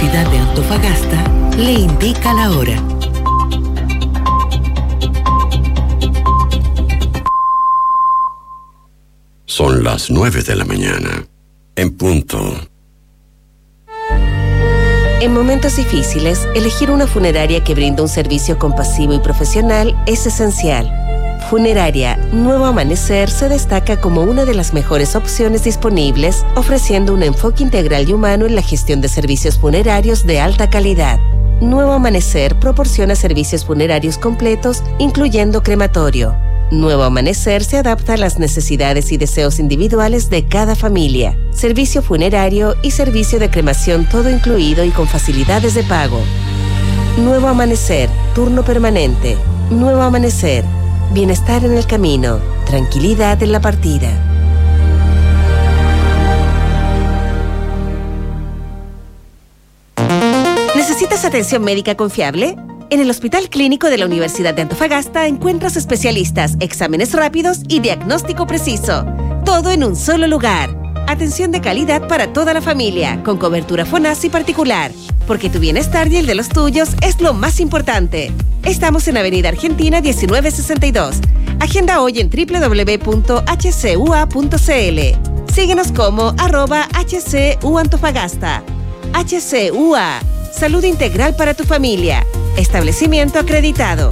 Universidad de Antofagasta le indica la hora. Son las 9 de la mañana, en punto. En momentos difíciles, elegir una funeraria que brinda un servicio compasivo y profesional es esencial. Funeraria Nuevo Amanecer se destaca como una de las mejores opciones disponibles, ofreciendo un enfoque integral y humano en la gestión de servicios funerarios de alta calidad. Nuevo Amanecer proporciona servicios funerarios completos, incluyendo crematorio. Nuevo Amanecer se adapta a las necesidades y deseos individuales de cada familia. Servicio funerario y servicio de cremación todo incluido y con facilidades de pago. Nuevo Amanecer, turno permanente. Nuevo Amanecer, bienestar en el camino, tranquilidad en la partida. ¿Necesitas atención médica confiable? En el Hospital Clínico de la Universidad de Antofagasta encuentras especialistas, exámenes rápidos y diagnóstico preciso. Todo en un solo lugar. Atención de calidad para toda la familia, con cobertura FONASI particular. Porque tu bienestar y el de los tuyos es lo más importante. Estamos en Avenida Argentina 1962. Agenda hoy en www.hcua.cl. Síguenos como @HCUAntofagasta. HCUA. Salud integral para tu familia. Establecimiento acreditado.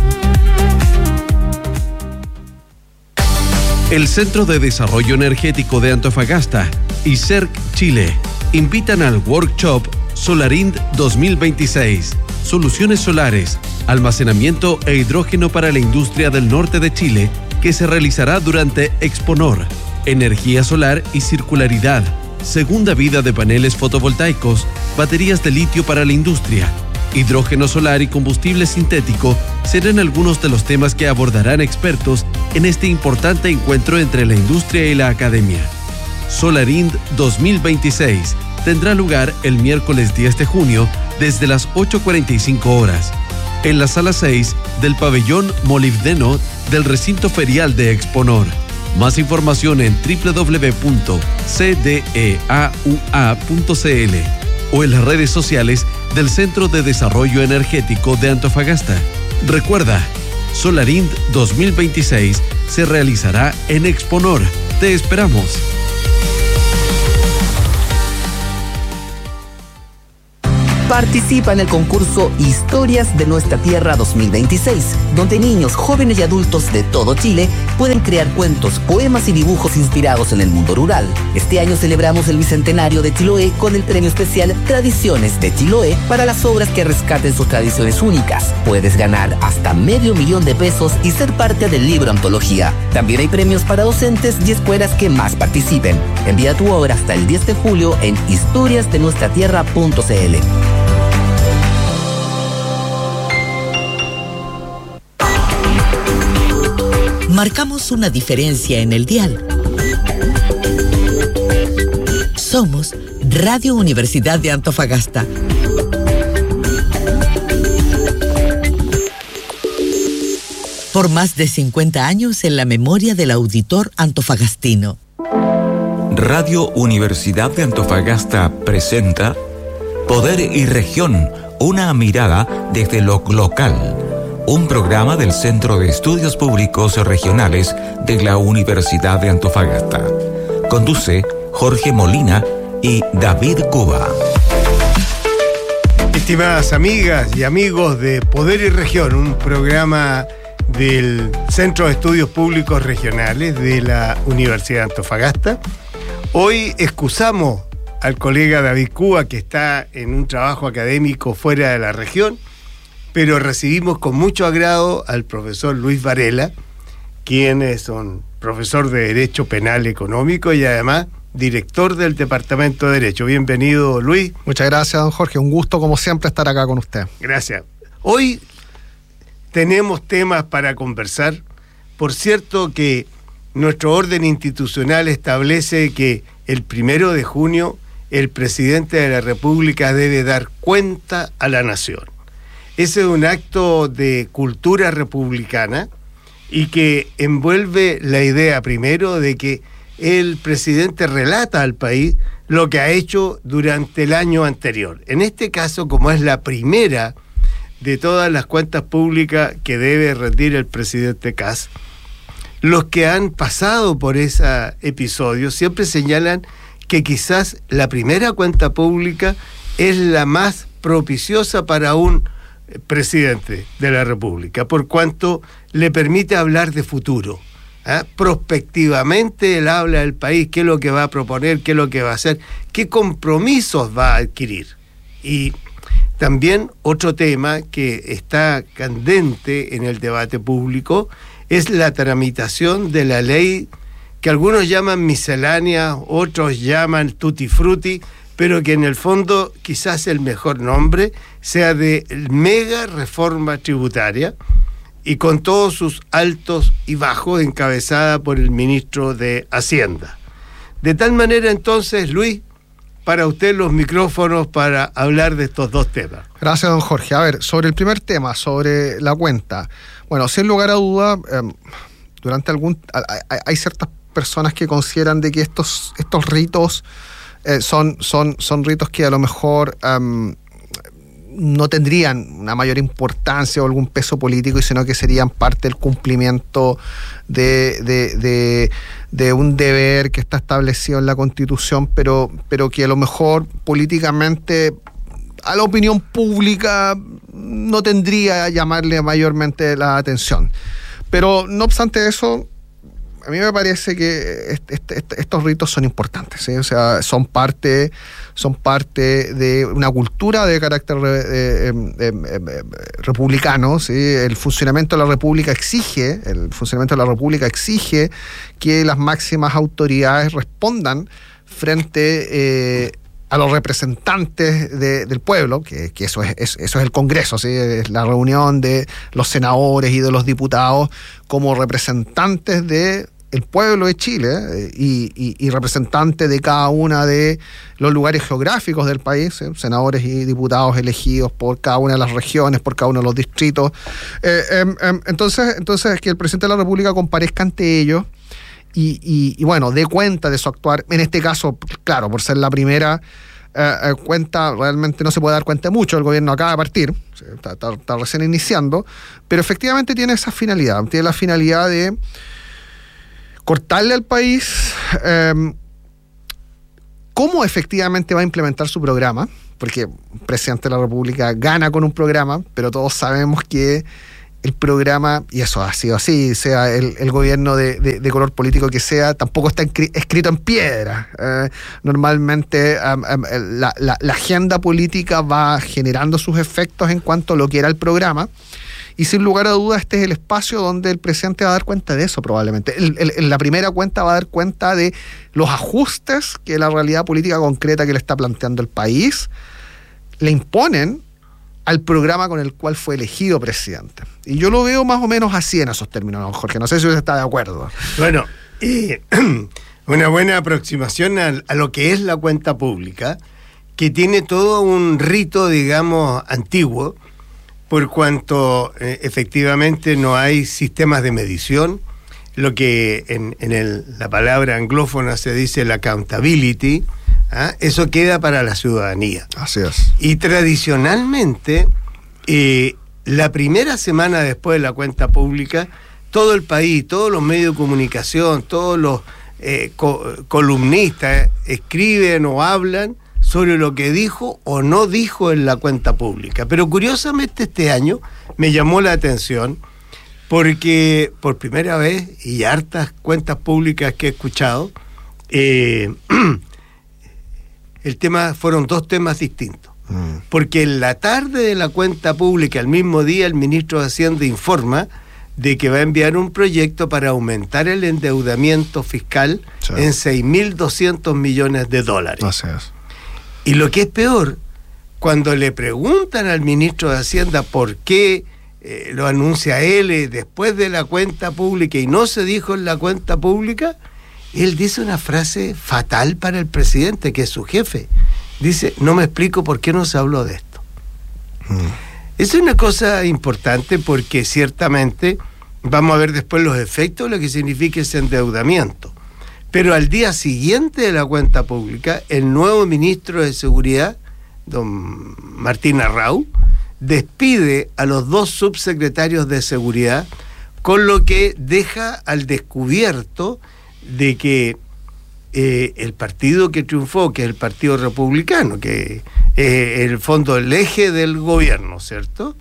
El Centro de Desarrollo Energético de Antofagasta y CERC Chile invitan al workshop Solarind 2026. Soluciones solares, almacenamiento e hidrógeno para la industria del norte de Chile, que se realizará durante Exponor. Energía solar y circularidad. Segunda vida de paneles fotovoltaicos, baterías de litio para la industria, hidrógeno solar y combustible sintético serán algunos de los temas que abordarán expertos en este importante encuentro entre la industria y la academia. Solarind 2026 tendrá lugar el miércoles 10 de junio desde las 8:45 horas en la sala 6 del pabellón molibdeno del recinto ferial de Exponor. Más información en www.cdeaua.cl o en las redes sociales del Centro de Desarrollo Energético de Antofagasta. Recuerda, Solarind 2026 se realizará en Exponor. Te esperamos. Participa en el concurso Historias de Nuestra Tierra 2026, donde niños, jóvenes y adultos de todo Chile pueden crear cuentos, poemas y dibujos inspirados en el mundo rural. Este año celebramos el bicentenario de Chiloé con el premio especial Tradiciones de Chiloé para las obras que rescaten sus tradiciones únicas. Puedes ganar hasta $500,000 y ser parte del libro antología. También hay premios para docentes y escuelas que más participen. Envía tu obra hasta el 10 de julio en historiasdenuestratierra.cl. Marcamos una diferencia en el dial. Somos Radio Universidad de Antofagasta. Por más de 50 años en la memoria del auditor antofagastino. Radio Universidad de Antofagasta presenta Poder y Región, una mirada desde lo local. Un programa del Centro de Estudios Públicos Regionales de la Universidad de Antofagasta. Conduce Jorge Molina y David Cuba. Estimadas amigas y amigos de Poder y Región, un programa del Centro de Estudios Públicos Regionales de la Universidad de Antofagasta. Hoy excusamos al colega David Cuba, que está en un trabajo académico fuera de la región, pero recibimos con mucho agrado al profesor Luis Varela, quien es un profesor de Derecho Penal Económico y además director del Departamento de Derecho. Bienvenido, Luis. Muchas gracias, don Jorge. Un gusto, como siempre, estar acá con usted. Gracias. Hoy tenemos temas para conversar. Por cierto que nuestro orden institucional establece que el 1 de junio el presidente de la República debe dar cuenta a la nación. Ese es un acto de cultura republicana y que envuelve la idea primero de que el presidente relata al país lo que ha hecho durante el año anterior. En este caso, como es la primera de todas las cuentas públicas que debe rendir el presidente Kast, los que han pasado por ese episodio siempre señalan que quizás la primera cuenta pública es la más propiciosa para un presidente de la República, por cuanto le permite hablar de futuro. Prospectivamente él habla del país, qué es lo que va a proponer, qué es lo que va a hacer, qué compromisos va a adquirir. Y también otro tema que está candente en el debate público es la tramitación de la ley que algunos llaman miscelánea, otros llaman tutti frutti, pero que en el fondo quizás el mejor nombre sea de mega reforma tributaria, y con todos sus altos y bajos, encabezada por el ministro de Hacienda. De tal manera entonces, Luis, para usted los micrófonos para hablar de estos dos temas. Gracias, don Jorge. A ver, sobre el primer tema, sobre la cuenta. Bueno, sin lugar a duda, hay ciertas personas que consideran de que estos ritos son ritos que a lo mejor no tendrían una mayor importancia o algún peso político, sino que serían parte del cumplimiento de un deber que está establecido en la Constitución, pero que a lo mejor políticamente a la opinión pública no tendría a llamarle mayormente la atención. Pero no obstante eso, a mí me parece que estos ritos son importantes, ¿sí? O sea, son parte de una cultura de carácter republicano, ¿sí? El funcionamiento de la República exige que las máximas autoridades respondan frente a los representantes del pueblo, que eso es el Congreso, ¿sí? Es la reunión de los senadores y de los diputados como representantes del pueblo de Chile y representantes de cada una de los lugares geográficos del país, ¿sí? Senadores y diputados elegidos por cada una de las regiones, por cada uno de los distritos. Entonces que el presidente de la República comparezca ante ellos y bueno, dé cuenta de su actuar. En este caso, claro, por ser la primera cuenta, realmente no se puede dar cuenta de mucho. El gobierno acaba de partir, está recién iniciando, pero efectivamente tiene esa finalidad. Tiene la finalidad de cortarle al país cómo efectivamente va a implementar su programa, porque el presidente de la República gana con un programa, pero todos sabemos que el programa, y eso ha sido así, sea el gobierno de color político que sea, tampoco está escrito en piedra. Normalmente la agenda política va generando sus efectos en cuanto a lo que era el programa, y sin lugar a dudas este es el espacio donde el presidente va a dar cuenta de eso probablemente. En la primera cuenta va a dar cuenta de los ajustes que la realidad política concreta que le está planteando el país le imponen al programa con el cual fue elegido presidente. Y yo lo veo más o menos así en esos términos, don Jorge. No sé si usted está de acuerdo. Bueno, una buena aproximación a lo que es la cuenta pública, que tiene todo un rito, digamos, antiguo, por cuanto efectivamente no hay sistemas de medición, lo que en la palabra anglófona se dice la accountability. Eso queda para la ciudadanía. Así es. Y tradicionalmente, la primera semana después de la cuenta pública, todo el país, todos los medios de comunicación, todos los columnistas escriben o hablan sobre lo que dijo o no dijo en la cuenta pública. Pero curiosamente este año me llamó la atención porque por primera vez, y hartas cuentas públicas que he escuchado, fueron dos temas distintos. Porque en la tarde de la cuenta pública, el mismo día, el ministro de Hacienda informa de que va a enviar un proyecto para aumentar el endeudamiento fiscal en $6.200 millones. Así es. Y lo que es peor, cuando le preguntan al ministro de Hacienda por qué lo anuncia él después de la cuenta pública y no se dijo en la cuenta pública, él dice una frase fatal para el presidente, que es su jefe. Dice, no me explico por qué no se habló de esto. Es una cosa importante porque ciertamente vamos a ver después los efectos de lo que significa ese endeudamiento. Pero al día siguiente de la cuenta pública, el nuevo ministro de Seguridad, don Martín Arrau, despide a los 2 subsecretarios de Seguridad, con lo que deja al descubierto de que el partido que triunfó, que es el Partido Republicano, que es en el fondo el eje del gobierno, ¿cierto?,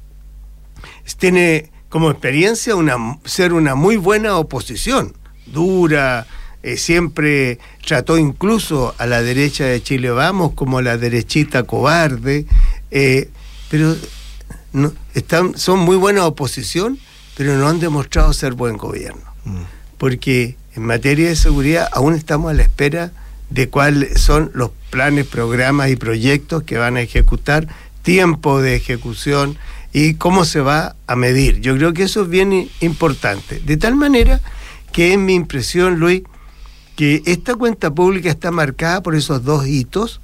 tiene como experiencia ser una muy buena oposición, dura, siempre trató incluso a la derecha de Chile Vamos como la derechita cobarde, pero no, son muy buena oposición, pero no han demostrado ser buen gobierno, porque en materia de seguridad aún estamos a la espera de cuáles son los planes, programas y proyectos que van a ejecutar, tiempo de ejecución y cómo se va a medir. Yo creo que eso es bien importante. De tal manera que es mi impresión, Luis, que esta cuenta pública está marcada por esos 2 hitos,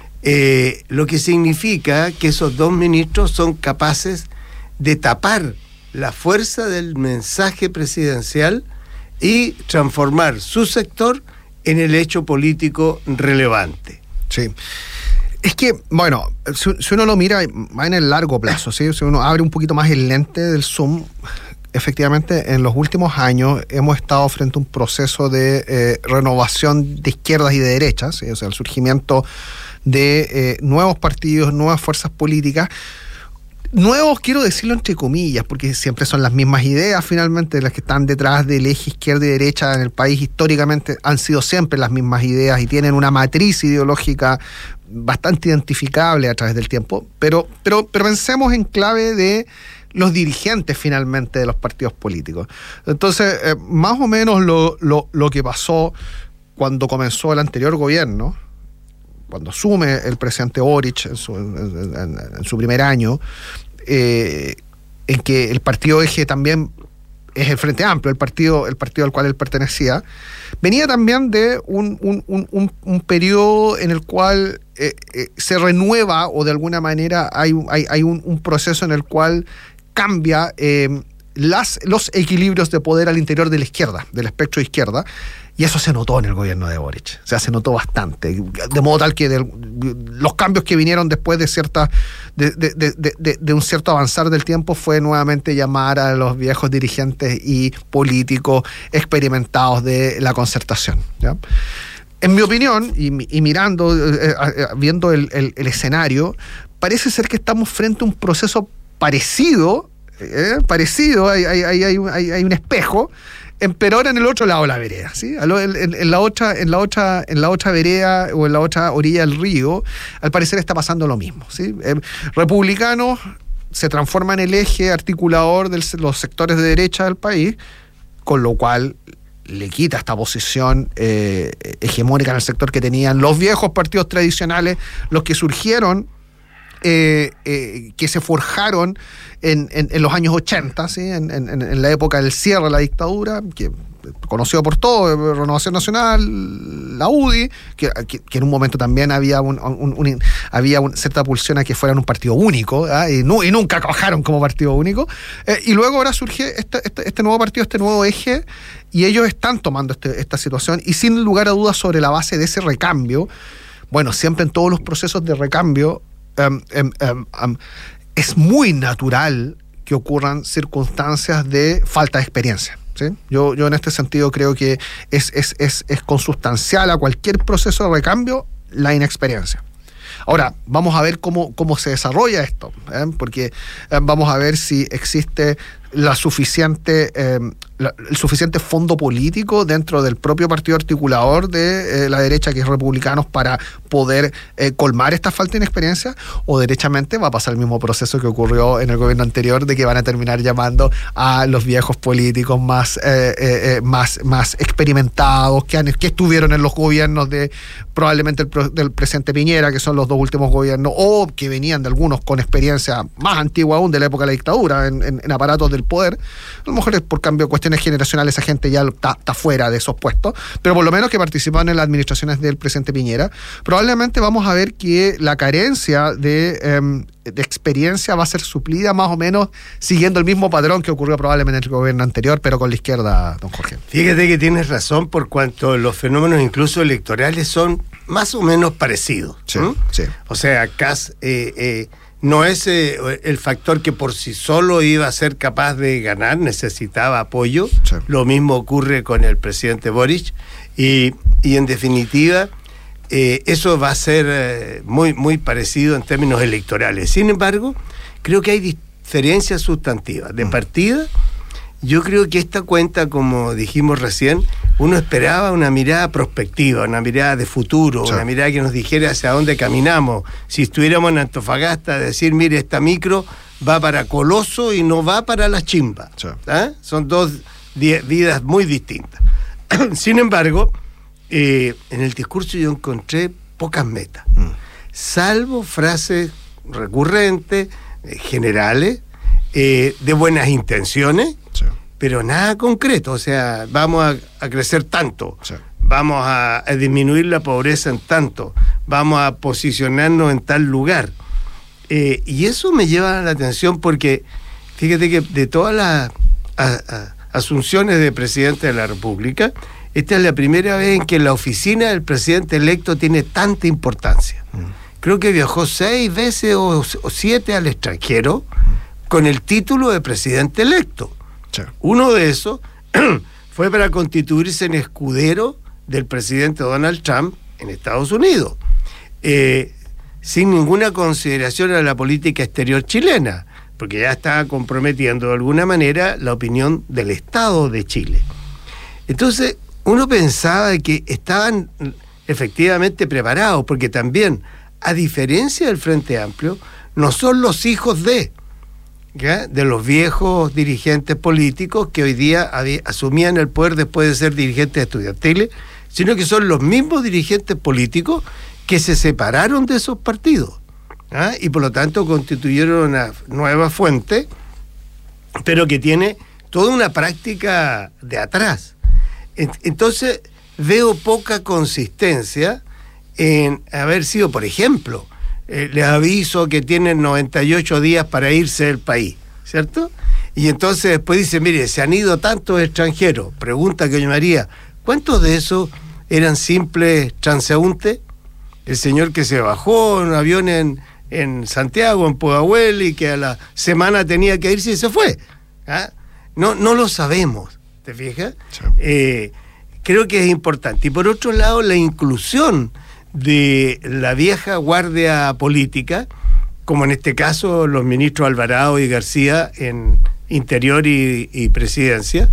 lo que significa que esos 2 ministros son capaces de tapar la fuerza del mensaje presidencial y transformar su sector en el hecho político relevante. Sí. Es que, bueno, si uno lo mira en el largo plazo, ¿sí? Si uno abre un poquito más el lente del zoom, efectivamente en los últimos años hemos estado frente a un proceso de renovación de izquierdas y de derechas, ¿sí? O sea, el surgimiento de nuevos partidos, nuevas fuerzas políticas. Nuevos, quiero decirlo entre comillas, porque siempre son las mismas ideas finalmente las que están detrás del eje izquierda y derecha en el país. Históricamente han sido siempre las mismas ideas y tienen una matriz ideológica bastante identificable a través del tiempo, pero pensemos en clave de los dirigentes finalmente de los partidos políticos. Entonces, más o menos lo que pasó cuando comenzó el anterior gobierno, cuando asume el presidente Boric en su primer año, en que el partido eje también es el Frente Amplio, el partido al cual él pertenecía, venía también de un periodo en el cual se renueva, o de alguna manera hay un proceso en el cual cambia los equilibrios de poder al interior de la izquierda, del espectro de izquierda, y eso se notó en el gobierno de Boric. O sea, se notó bastante, de modo tal que los cambios que vinieron después de un cierto avanzar del tiempo fue nuevamente llamar a los viejos dirigentes y políticos experimentados de la concertación, ¿ya? En mi opinión, y mirando, viendo el escenario, parece ser que estamos frente a un proceso parecido, hay un espejo, pero ahora en el otro lado de la vereda, ¿sí? En la otra vereda o en la otra orilla del río, al parecer está pasando lo mismo, ¿sí? Republicanos se transforman en el eje articulador de los sectores de derecha del país, con lo cual le quita esta posición hegemónica en el sector que tenían los viejos partidos tradicionales, los que surgieron, que se forjaron en los años 80, ¿sí? en la época del cierre de la dictadura, que conocido por todo, Renovación Nacional, la UDI, que en un momento también había cierta pulsión a que fueran un partido único, y nunca trabajaron como partido único, y luego ahora surge este nuevo partido, este nuevo eje, y ellos están tomando esta situación, y sin lugar a dudas sobre la base de ese recambio. Bueno, siempre en todos los procesos de recambio es muy natural que ocurran circunstancias de falta de experiencia, ¿sí? Yo en este sentido creo que es consustancial a cualquier proceso de recambio la inexperiencia. Ahora, vamos a ver cómo se desarrolla esto, porque vamos a ver si existe el suficiente fondo político dentro del propio partido articulador de la derecha, que es Republicanos, para poder colmar esta falta de inexperiencia, o derechamente va a pasar el mismo proceso que ocurrió en el gobierno anterior, de que van a terminar llamando a los viejos políticos más experimentados, que estuvieron en los gobiernos de probablemente del presidente Piñera, que son los dos últimos gobiernos, o que venían de algunos con experiencia más antigua aún, de la época de la dictadura, en aparatos del poder. A lo mejor es por cambio de cuestiones generacionales, esa gente ya está fuera de esos puestos, pero por lo menos que participaban en las administraciones del presidente Piñera. Probablemente vamos a ver que la carencia de experiencia va a ser suplida más o menos siguiendo el mismo patrón que ocurrió probablemente en el gobierno anterior, pero con la izquierda, don Jorge. Fíjate que tienes razón por cuanto los fenómenos incluso electorales son más o menos parecidos. Sí, sí. O sea, Kast no es el factor que por sí solo iba a ser capaz de ganar, necesitaba apoyo. Sí. Lo mismo ocurre con el presidente Boric y en definitiva eso va a ser muy, muy parecido en términos electorales. Sin embargo, creo que hay diferencias sustantivas. De partida, yo creo que esta cuenta, como dijimos recién, uno esperaba una mirada prospectiva, una mirada de futuro, sí, una mirada que nos dijera hacia dónde caminamos. Si estuviéramos en Antofagasta, decir, mire, esta micro va para Coloso y no va para La Chimba. Sí. Son dos vidas muy distintas. Sin embargo, en el discurso yo encontré pocas metas, salvo frases recurrentes, generales, de buenas intenciones, Sí. pero nada concreto. O sea, vamos a crecer tanto, Sí. vamos a disminuir la pobreza en tanto, vamos a posicionarnos en tal lugar. Y eso me lleva la atención porque, fíjate que de todas las asunciones de presidente de la República, esta es la primera vez en que la oficina del presidente electo tiene tanta importancia. Creo que viajó 6 veces o 7 al extranjero con el título de presidente electo. Sí. Uno de esos fue para constituirse en escudero del presidente Donald Trump en Estados Unidos, sin ninguna consideración a la política exterior chilena, porque ya estaba comprometiendo de alguna manera la opinión del Estado de Chile. Entonces, uno pensaba que estaban efectivamente preparados, porque también, a diferencia del Frente Amplio, no son los hijos de los viejos dirigentes políticos que hoy día asumían el poder después de ser dirigentes estudiantiles, sino que son los mismos dirigentes políticos que se separaron de esos partidos, y por lo tanto constituyeron una nueva fuente, pero que tiene toda una práctica de atrás. Entonces veo poca consistencia en haber sido, por ejemplo, les aviso que tienen 98 días para irse del país, ¿cierto? Y entonces después dice, mire, se han ido tantos extranjeros. Pregunta que yo me haría, ¿cuántos de esos eran simples transeúntes? El señor que se bajó en un avión en Santiago, en Pudahuel, y que a la semana tenía que irse y se fue. No lo sabemos, ¿te fijas? Sí. Creo que es importante. Y por otro lado, la inclusión de la vieja guardia política, como en este caso los ministros Alvarado y García en Interior y Presidencia,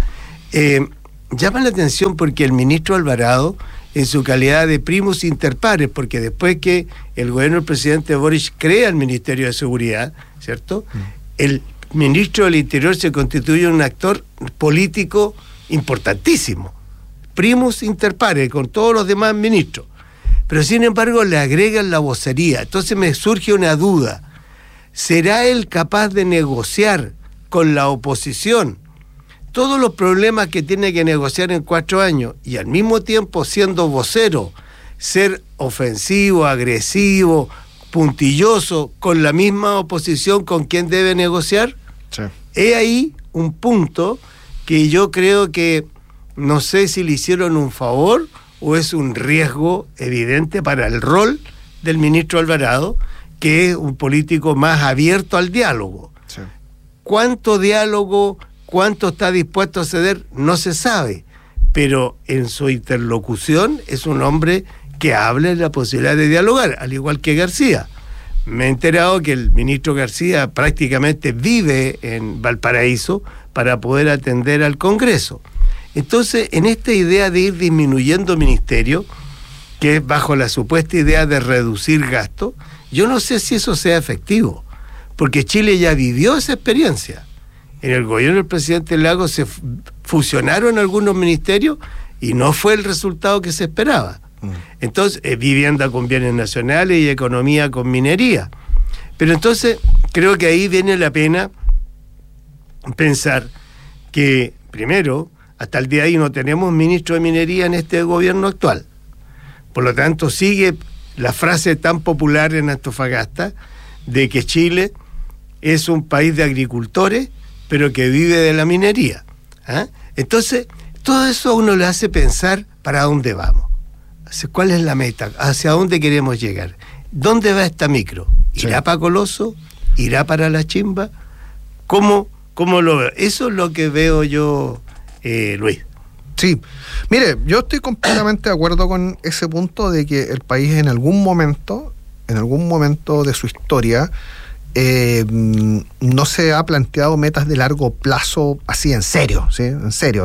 llama la atención porque el ministro Alvarado, en su calidad de primus inter pares, porque después que el gobierno del presidente Boric crea el Ministerio de Seguridad, ¿cierto? El ministro del Interior se constituye un actor político importantísimo, primus inter pares, con todos los demás ministros. Pero sin embargo le agregan la vocería. Entonces me surge una duda. ¿Será él capaz de negociar con la oposición todos los problemas que tiene que negociar en 4 años y al mismo tiempo, siendo vocero, ser ofensivo, agresivo, puntilloso con la misma oposición con quien debe negociar? Sí. He ahí un punto que yo creo que no sé si le hicieron un favor o es un riesgo evidente para el rol del ministro Alvarado, que es un político más abierto al diálogo. Sí. ¿Cuánto diálogo, cuánto está dispuesto a ceder? No se sabe, pero en su interlocución es un hombre que habla de la posibilidad de dialogar, al igual que García. Me he enterado que el ministro García prácticamente vive en Valparaíso para poder atender al Congreso. Entonces, en esta idea de ir disminuyendo ministerio, que es bajo la supuesta idea de reducir gastos, yo no sé si eso sea efectivo, porque Chile ya vivió esa experiencia. En el gobierno del presidente Lagos se fusionaron algunos ministerios y no fue el resultado que se esperaba. Entonces, vivienda con bienes nacionales y economía con minería. Pero entonces, creo que ahí viene la pena pensar que, primero, hasta el día de hoy no tenemos ministro de Minería en este gobierno actual. Por lo tanto, sigue la frase tan popular en Antofagasta de que Chile es un país de agricultores, pero que vive de la minería. ¿Ah? Entonces, todo eso a uno le hace pensar para dónde vamos. ¿Cuál es la meta? ¿Hacia dónde queremos llegar? ¿Dónde va esta micro? ¿Irá para Coloso? ¿Irá para La Chimba? ¿Cómo lo veo? Eso es lo que veo yo, Luis. Sí, mire, yo estoy completamente de acuerdo con ese punto de que el país en algún momento de su historia no se ha planteado metas de largo plazo así en serio, ¿sí? En serio.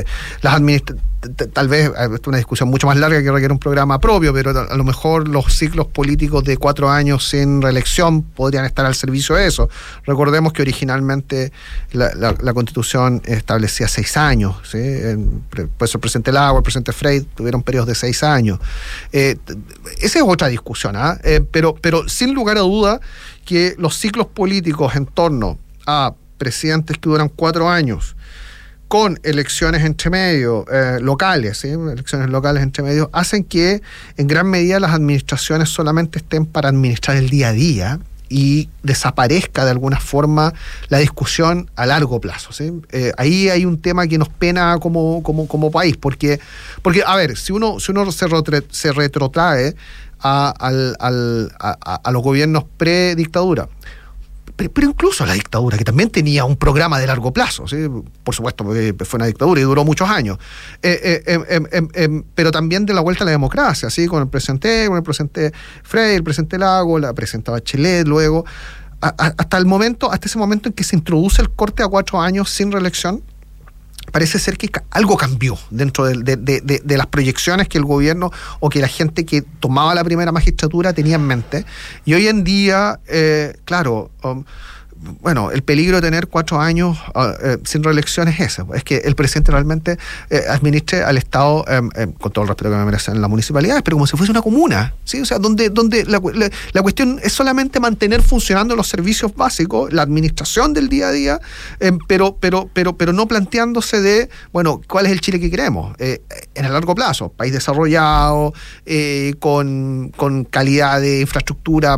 Tal vez es una discusión mucho más larga que requiere un programa propio, pero a lo mejor los ciclos políticos de 4 años sin reelección podrían estar al servicio de eso. Recordemos que originalmente la Constitución establecía 6 años, ¿sí? Pues el presidente Lago, el presidente Frey tuvieron periodos de 6 años. Esa es otra discusión, pero sin lugar a duda que los ciclos políticos en torno a presidentes que duran 4 años con elecciones entre medio locales, ¿sí? Elecciones locales entre medio, hacen que en gran medida las administraciones solamente estén para administrar el día a día y desaparezca de alguna forma la discusión a largo plazo, ¿sí? Ahí hay un tema que nos pena como país, porque a ver, si uno se retrotrae a los gobiernos pre-dictadura, pero incluso la dictadura, que también tenía un programa de largo plazo, ¿sí? Por supuesto, porque fue una dictadura y duró muchos años, pero también de la vuelta a la democracia, ¿sí? Con el presidente Frey, el presidente Lago, la presidenta Bachelet, luego, hasta ese momento en que se introduce el corte a 4 años sin reelección. Parece ser que algo cambió dentro de las proyecciones que el gobierno o que la gente que tomaba la primera magistratura tenía en mente. Y hoy en día, claro, el peligro de tener 4 años sin reelección es ese. Es que el presidente realmente administre al Estado, con todo el respeto que me merecen las municipalidades, pero como si fuese una comuna, ¿sí? O sea, donde la cuestión es solamente mantener funcionando los servicios básicos, la administración del día a día, pero no planteándose de, ¿cuál es el Chile que queremos? En el largo plazo, país desarrollado, con calidad de infraestructura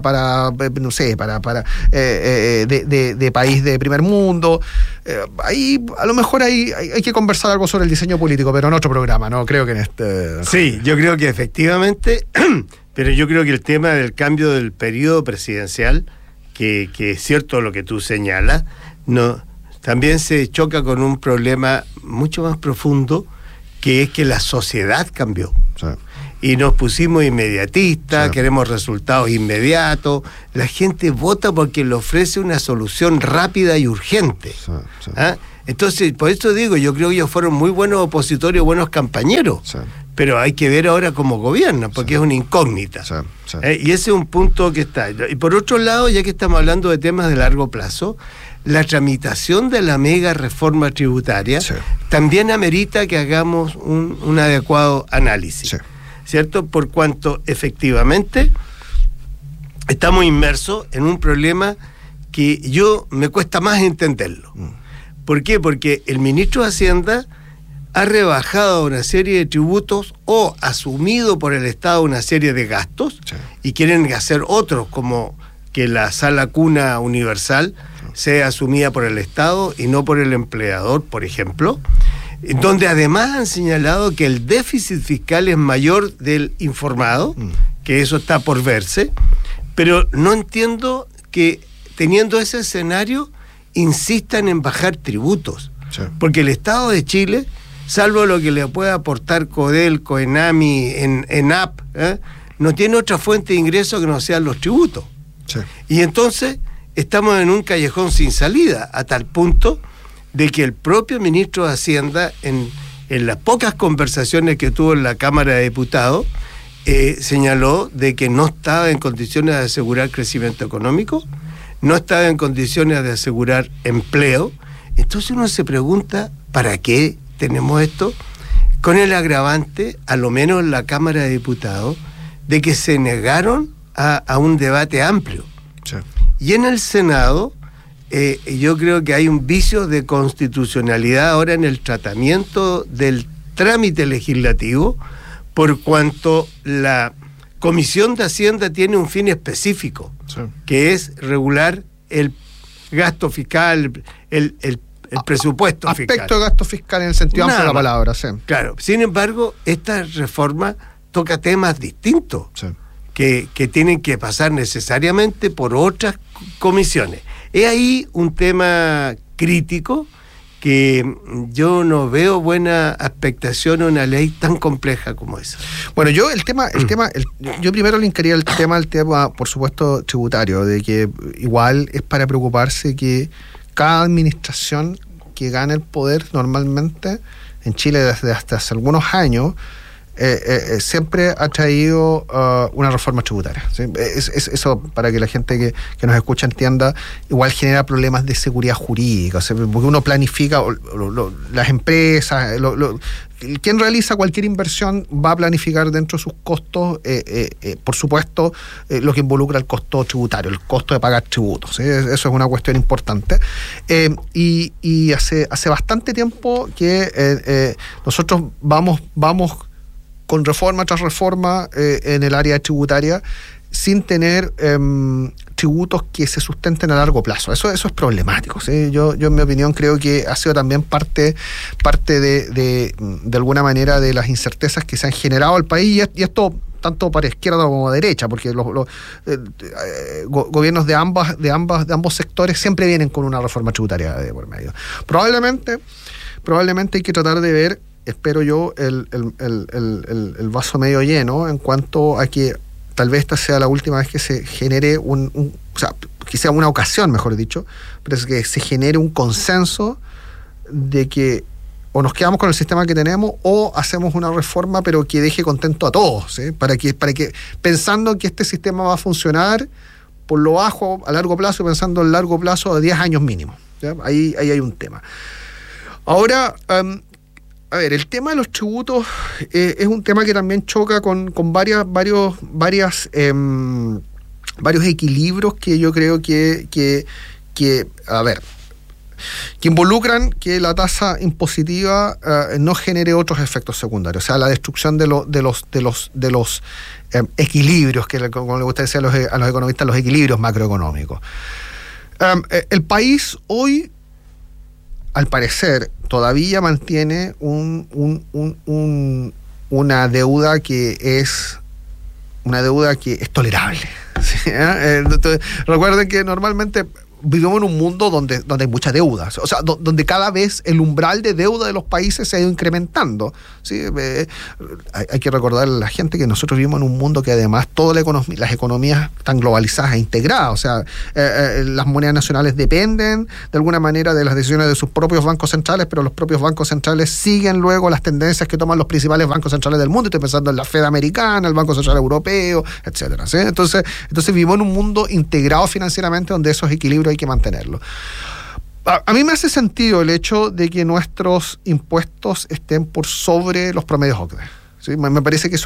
de país de primer mundo. Ahí a lo mejor hay que conversar algo sobre el diseño político, pero en otro programa, no creo que en este. Sí, yo creo que efectivamente, pero yo creo que el tema del cambio del periodo presidencial, que es cierto lo que tú señalas, también se choca con un problema mucho más profundo, que es que la sociedad cambió. Sí. Y nos pusimos inmediatistas, sí. Queremos resultados inmediatos. La gente vota porque le ofrece una solución rápida y urgente. Sí, sí. ¿Ah? Entonces, por eso digo, yo creo que ellos fueron muy buenos opositores, buenos campañeros. Sí. Pero hay que ver ahora cómo gobiernan, porque es una incógnita. Sí, sí. Y ese es un punto que está. Y por otro lado, ya que estamos hablando de temas de largo plazo, la tramitación de la mega reforma tributaria también amerita que hagamos un adecuado análisis. Sí. ¿Cierto? Por cuanto efectivamente estamos inmersos en un problema que me cuesta más entenderlo. ¿Por qué? Porque el ministro de Hacienda ha rebajado una serie de tributos o asumido por el Estado una serie de gastos y quieren hacer otros, como que la sala cuna universal sea asumida por el Estado y no por el empleador, por ejemplo, donde además han señalado que el déficit fiscal es mayor del informado, que eso está por verse, pero no entiendo que teniendo ese escenario insistan en bajar tributos, porque el Estado de Chile, salvo lo que le pueda aportar Codelco, Enami, ENAP, no tiene otra fuente de ingreso que no sean los tributos. Y entonces estamos en un callejón sin salida, a tal punto de que el propio ministro de Hacienda, en las pocas conversaciones que tuvo en la Cámara de Diputados, señaló de que no estaba en condiciones de asegurar crecimiento económico, no estaba en condiciones de asegurar empleo. Entonces uno se pregunta, ¿para qué tenemos esto? Con el agravante, a lo menos en la Cámara de Diputados, de que se negaron a un debate amplio. Sí. Y en el Senado yo creo que hay un vicio de constitucionalidad ahora en el tratamiento del trámite legislativo, por cuanto la Comisión de Hacienda tiene un fin específico, sí, que es regular el gasto fiscal, el presupuesto fiscal. Aspecto de gasto fiscal en el sentido amplio de la palabra, sí. Claro, sin embargo, esta reforma toca temas distintos, sí, que tienen que pasar necesariamente por otras comisiones. Es ahí un tema crítico que yo no veo buena expectación a una ley tan compleja como esa. Bueno, yo yo primero linkaría el tema, por supuesto, tributario, de que igual es para preocuparse que cada administración que gana el poder normalmente en Chile desde hasta hace algunos años siempre ha traído una reforma tributaria, ¿sí? Eso, para que la gente que nos escucha entienda, igual genera problemas de seguridad jurídica, o sea, porque uno planifica, las empresas, quien realiza cualquier inversión va a planificar dentro de sus costos, por supuesto, lo que involucra el costo tributario, el costo de pagar tributos, ¿sí? Eso es una cuestión importante. Y hace bastante tiempo que nosotros vamos con reforma tras reforma en el área tributaria sin tener tributos que se sustenten a largo plazo. Eso es problemático, ¿sí? Yo en mi opinión creo que ha sido también parte de alguna manera de las incertezas que se han generado al país, y esto tanto para izquierda como derecha, porque los gobiernos de ambos sectores siempre vienen con una reforma tributaria de por medio. Probablemente hay que tratar de ver, espero yo, el vaso medio lleno en cuanto a que tal vez esta sea la última vez que se genere o sea, que sea una ocasión, mejor dicho, pero es que se genere un consenso de que o nos quedamos con el sistema que tenemos o hacemos una reforma pero que deje contento a todos, ¿sí? Para que pensando que este sistema va a funcionar por lo bajo a largo plazo, pensando en largo plazo de 10 años mínimo, ¿sí? Ahí hay un tema. Ahora, a ver, el tema de los tributos es un tema que también choca con varios equilibrios que yo creo que involucran que la tasa impositiva no genere otros efectos secundarios, o sea, la destrucción de los equilibrios, que como le gusta decir a los economistas, los equilibrios macroeconómicos. El país hoy, al parecer, todavía mantiene una deuda que es tolerable. ¿Sí? Entonces, recuerden que normalmente vivimos en un mundo donde hay mucha deuda, o sea, donde cada vez el umbral de deuda de los países se ha ido incrementando, ¿sí? Hay que recordar a la gente que nosotros vivimos en un mundo que además las economías están globalizadas e integradas, o sea, las monedas nacionales dependen de alguna manera de las decisiones de sus propios bancos centrales, pero los propios bancos centrales siguen luego las tendencias que toman los principales bancos centrales del mundo. Estoy pensando en la Fed americana, el Banco Central Europeo, etcétera, ¿sí? Entonces vivimos en un mundo integrado financieramente donde esos equilibrios hay que mantenerlo. A mí me hace sentido el hecho de que nuestros impuestos estén por sobre los promedios OCDE, ¿sí? Me parece que eso